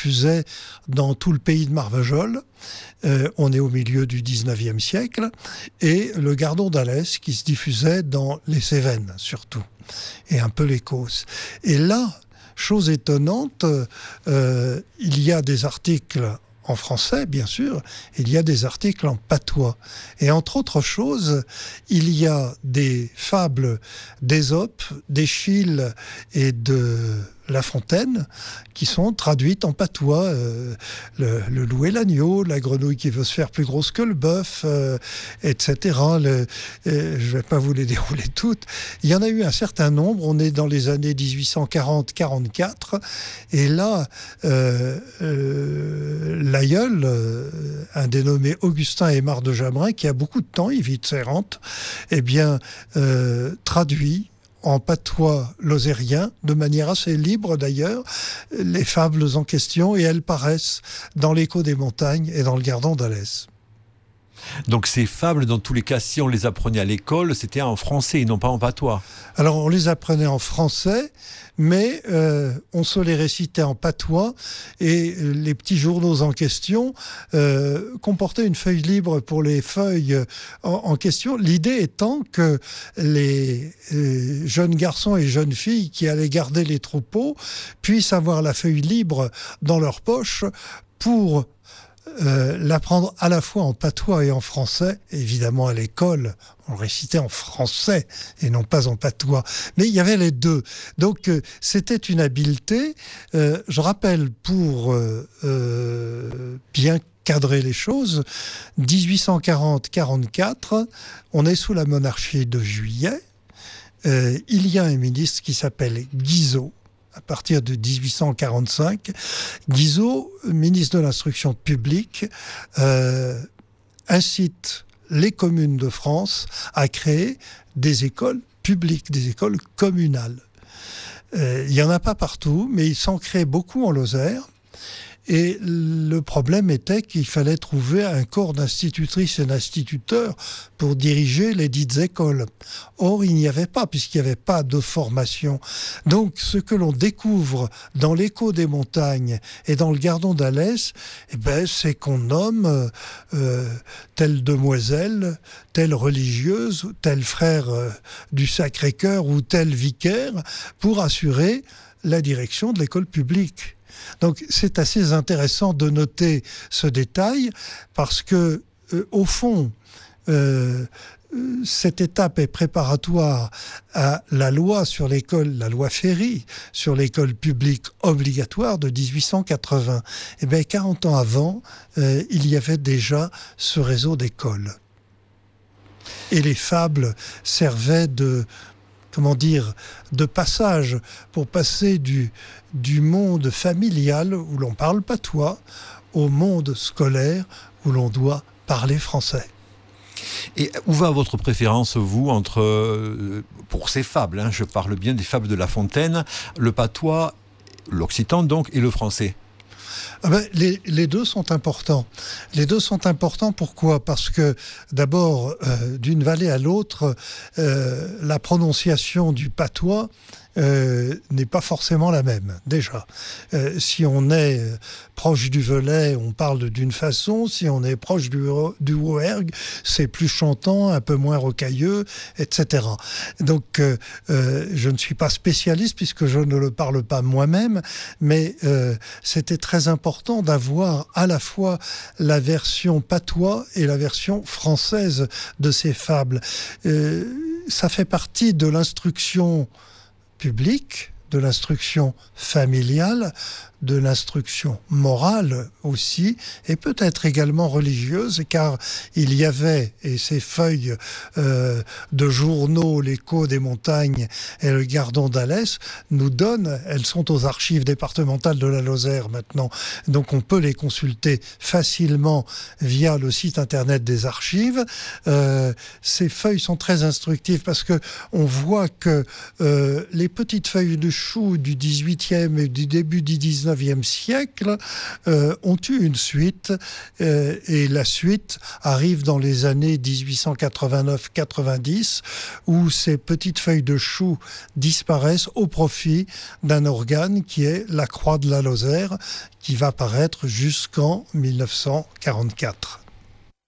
diffusait dans tout le pays de Marvejols. On est au milieu du 19e siècle. Et le Gardon d'Alès qui se diffusait dans les Cévennes, surtout. Et un peu les Causses. Et là, chose étonnante, il y a des articles en français, bien sûr, il y a des articles en patois. Et entre autres choses, il y a des fables d'Ésope, d'Échille et de La Fontaine qui sont traduites en patois. Le loup et l'agneau, la grenouille qui veut se faire plus grosse que le bœuf, etc. Je ne vais pas vous les dérouler toutes. Il y en a eu un certain nombre. On est dans les années 1840-44. Et là, l'aïeul, un dénommé Augustin Aymar de Jamrin, qui a beaucoup de temps, il vit de ses rentes, eh bien, traduit en patois lozérien, de manière assez libre d'ailleurs, les fables en question, et elles paraissent dans l'Écho des montagnes et dans le Gardon d'Alès. Donc ces fables, dans tous les cas, si on les apprenait à l'école, c'était en français et non pas en patois. Alors on les apprenait en français, mais on se les récitait en patois, et les petits journaux en question comportaient une feuille libre pour les feuilles en question. L'idée étant que les jeunes garçons et jeunes filles qui allaient garder les troupeaux puissent avoir la feuille libre dans leur poche pour l'apprendre à la fois en patois et en français. Évidemment, à l'école, on récitait en français et non pas en patois. Mais il y avait les deux. Donc, c'était une habileté. Je rappelle, pour bien cadrer les choses, 1840-44, on est sous la monarchie de Juillet. Il y a un ministre qui s'appelle Guizot. À partir de 1845, Guizot, ministre de l'Instruction publique, incite les communes de France à créer des écoles publiques, des écoles communales. Il n'y en a pas partout, mais il s'en crée beaucoup en Lozère. Et le problème était qu'il fallait trouver un corps d'institutrices et d'instituteurs pour diriger les dites écoles. Or, il n'y avait pas, puisqu'il n'y avait pas de formation. Donc, ce que l'on découvre dans l'Écho des montagnes et dans le Gardon d'Alès, c'est qu'on nomme telle demoiselle, telle religieuse, tel frère du Sacré-Cœur ou tel vicaire pour assurer la direction de l'école publique. Donc c'est assez intéressant de noter ce détail parce que, au fond, cette étape est préparatoire à la loi sur l'école, la loi Ferry, sur l'école publique obligatoire de 1880. Et bien 40 ans avant, il y avait déjà ce réseau d'écoles. Et les fables servaient de passage pour passer du monde familial où l'on parle patois au monde scolaire où l'on doit parler français. Et où va votre préférence, vous, pour ces fables, je parle bien des fables de La Fontaine, le patois, l'occitan donc, et le français? Les deux sont importants. Les deux sont importants, pourquoi ? Parce que, d'abord, d'une vallée à l'autre, la prononciation du patois n'est pas forcément la même, déjà. Si on est proche du Velay, on parle d'une façon. Si on est proche du Rouergue, c'est plus chantant, un peu moins rocailleux, etc. Donc, je ne suis pas spécialiste puisque je ne le parle pas moi-même, mais c'était très important d'avoir à la fois la version patois et la version française de ces fables. Ça fait partie de l'instruction publique, de l'instruction familiale, de l'instruction morale aussi, et peut-être également religieuse, car il y avait, et ces feuilles de journaux, l'Écho des montagnes et le Gardon d'Alès, nous donnent, elles sont aux archives départementales de la Lozère maintenant, donc on peut les consulter facilement via le site internet des archives. Ces feuilles sont très instructives parce que on voit que les petites feuilles de chou du 18e et du début du 19e 19e siècle ont eu une suite, et la suite arrive dans les années 1889-90, où ces petites feuilles de chou disparaissent au profit d'un organe qui est la croix de la Lozère, qui va apparaître jusqu'en 1944.